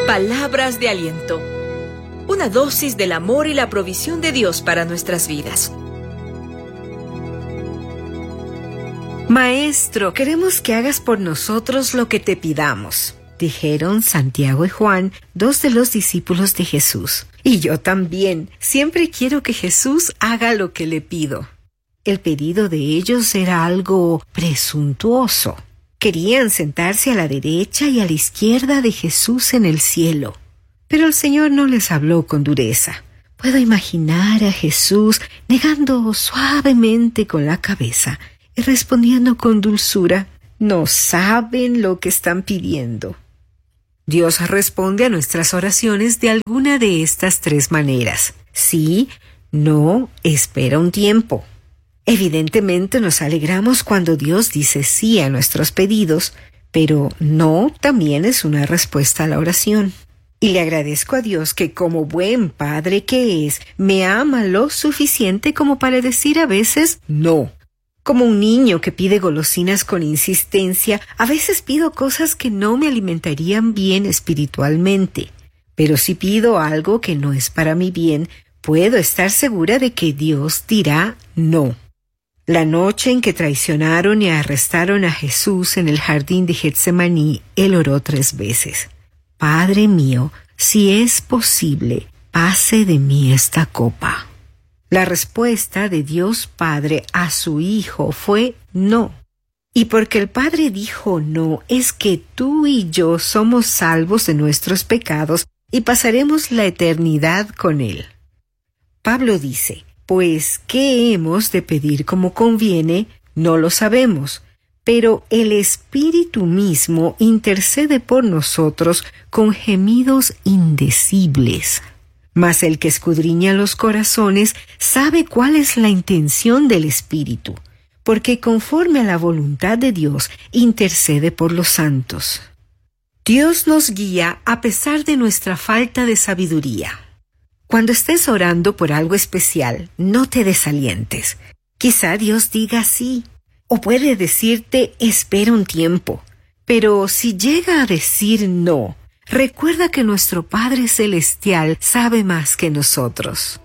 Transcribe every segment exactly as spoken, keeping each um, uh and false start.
Palabras de aliento. Una dosis del amor y la provisión de Dios para nuestras vidas. Maestro, queremos que hagas por nosotros lo que te pidamos, dijeron Santiago y Juan, dos de los discípulos de Jesús. Y yo también, siempre quiero que Jesús haga lo que le pido. El pedido de ellos era algo presuntuoso. Querían sentarse a la derecha y a la izquierda de Jesús en el cielo. Pero el Señor no les habló con dureza. Puedo imaginar a Jesús negando suavemente con la cabeza y respondiendo con dulzura: no saben lo que están pidiendo. Dios responde a nuestras oraciones de alguna de estas tres maneras: sí, no, espera un tiempo. Evidentemente nos alegramos cuando Dios dice sí a nuestros pedidos, pero no también es una respuesta a la oración. Y le agradezco a Dios que, como buen padre que es, me ama lo suficiente como para decir a veces no. Como un niño que pide golosinas con insistencia, a veces pido cosas que no me alimentarían bien espiritualmente. Pero si pido algo que no es para mi bien, puedo estar segura de que Dios dirá no. La noche en que traicionaron y arrestaron a Jesús en el jardín de Getsemaní, él oró tres veces: Padre mío, si es posible, pase de mí esta copa. La respuesta de Dios Padre a su Hijo fue no. Y porque el Padre dijo no, es que tú y yo somos salvos de nuestros pecados y pasaremos la eternidad con Él. Pablo dice: pues, ¿qué hemos de pedir como conviene? No lo sabemos, pero el Espíritu mismo intercede por nosotros con gemidos indecibles. Mas el que escudriña los corazones sabe cuál es la intención del Espíritu, porque conforme a la voluntad de Dios intercede por los santos. Dios nos guía a pesar de nuestra falta de sabiduría. Cuando estés orando por algo especial, no te desalientes. Quizá Dios diga sí, o puede decirte espera un tiempo. Pero si llega a decir no, recuerda que nuestro Padre Celestial sabe más que nosotros.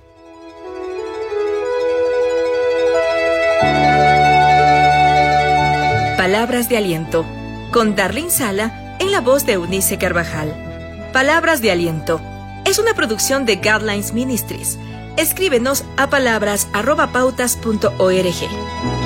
Palabras de aliento, con Darlene Sala en la voz de Eunice Carvajal. Palabras de aliento es una producción de Guidelines Ministries. Escríbenos a palabras arroba pautas punto org.